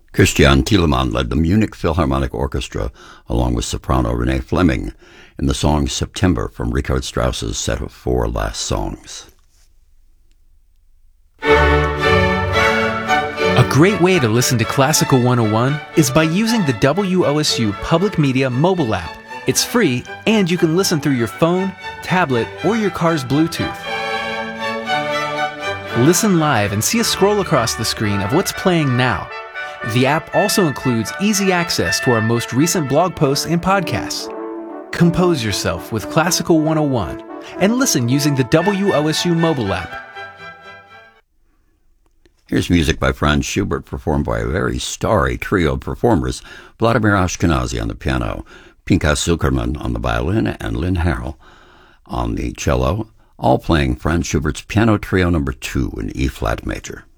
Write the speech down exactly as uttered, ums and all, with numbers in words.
Christian Thielemann led the Munich Philharmonic Orchestra along with soprano Renee Fleming in the song September from Richard Strauss's set of four last songs. A great way to listen to Classical one oh one is by using the W O S U Public Media mobile app. It's free, and you can listen through your phone, tablet, or your car's Bluetooth. Listen live and see a scroll across the screen of what's playing now. The app also includes easy access to our most recent blog posts and podcasts. Compose yourself with Classical one oh one and listen using the W O S U mobile app. Here's music by Franz Schubert performed by a very starry trio of performers, Vladimir Ashkenazy on the piano, Pinchas Zuckerman on the violin, and Lynn Harrell on the cello, all playing Franz Schubert's Piano Trio number two in E-flat major.